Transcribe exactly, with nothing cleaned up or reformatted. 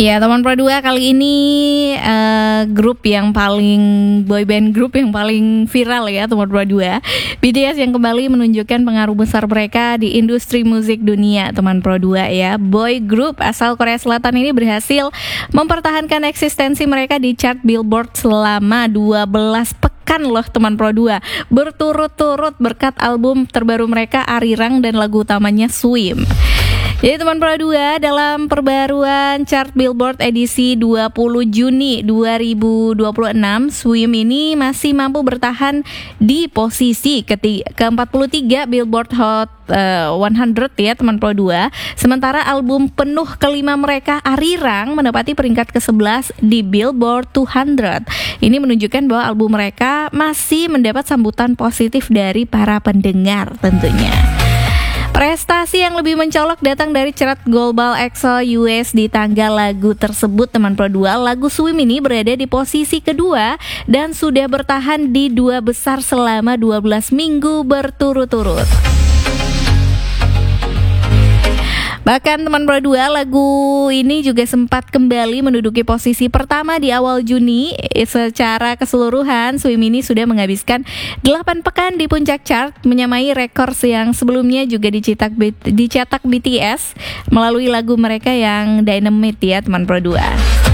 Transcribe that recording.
Ya, teman Pro dua kali ini uh, grup yang paling boyband grup yang paling viral ya, teman Pro dua. B T S yang kembali menunjukkan pengaruh besar mereka di industri musik dunia, teman Pro dua ya. Boy group asal Korea Selatan ini berhasil mempertahankan eksistensi mereka di chart Billboard selama dua belas pekan loh, teman Pro dua. Berturut-turut berkat album terbaru mereka Arirang dan lagu utamanya Swim. Jadi teman Pro dua, dalam perbaruan chart Billboard edisi dua puluh Juni dua ribu dua puluh enam, Swim ini masih mampu bertahan di posisi ke empat puluh tiga Billboard Hot uh, seratus ya, teman Pro dua. Sementara album penuh kelima mereka Arirang menempati peringkat ke sebelas di Billboard dua ratus. Ini menunjukkan bahwa album mereka masih mendapat sambutan positif dari para pendengar tentunya. Prestasi yang lebih mencolok datang dari chart Global Excel U S di tanggal lagu tersebut, teman Pro dua. Lagu Swim ini berada di posisi kedua dan sudah bertahan di dua besar selama dua belas minggu berturut-turut. Bahkan teman Pro dua, lagu ini juga sempat kembali menduduki posisi pertama di awal Juni. Secara keseluruhan, Swim ini sudah menghabiskan delapan pekan di puncak chart, menyamai rekor yang sebelumnya juga dicetak, dicetak B T S melalui lagu mereka yang Dynamite ya, teman Pro dua.